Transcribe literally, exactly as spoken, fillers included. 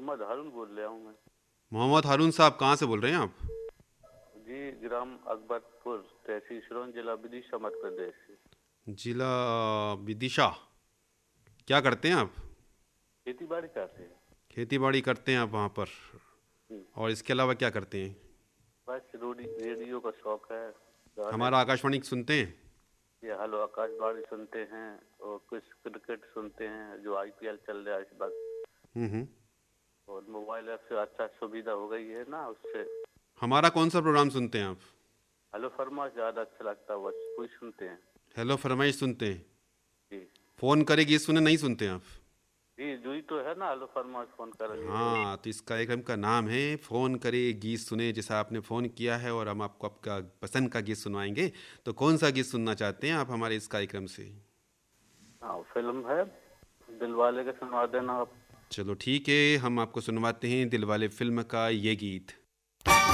मोहम्मद हारून बोल रहा हूँ मैं। मोहम्मद हारून साहब कहाँ से बोल रहे हैं आप? जी, ग्राम अकबरपुर, तहसील सिरोंज, जिला विदिशा, मध्य प्रदेश से। जिला विदिशा। क्या करते हैं आप? खेती बाड़ी करते हैं। खेती बाड़ी करते हैं आप वहाँ पर? हम्म, और इसके अलावा क्या करते हैं? बस रोडी रेडियो का शौक है। गाने हमारा सुन आकाशवाणी सुनते हैं? ये हलो आकाशवाणी सुनते हैं। और कुछ क्रिकेट सुनते हैं, जो आईपीएल चल रहा है इस वक्त। हम्म हम्म। और मोबाइल ऐप से अच्छा सुविधा हो गई है ना उससे। हमारा कौन सा प्रोग्राम सुनते हैं आप? हेलो फरमा ज़्यादा अच्छा लगता है, बस कोई सुनते हैं। हेलो फरमाइश सुनते हैं? जी। फ़ोन करे गीत सुने नहीं सुनते आप? जी जुई तो है ना, हेलो फरमा फोन करेंगे तो। हाँ, तो इस कार्यक्रम का नाम है फ़ोन करे गीत सुने। जैसा आपने फ़ोन किया है और हम आपको आपका पसंद का गीत सुनवाएंगे। तो कौन सा गीत सुनना चाहते हैं आप हमारे इस कार्यक्रम से? हाँ, फिल्म है दिलवाले के, सुनवा देना आप। चलो ठीक है, हम आपको सुनवाते हैं दिलवाले फिल्म का ये गीत।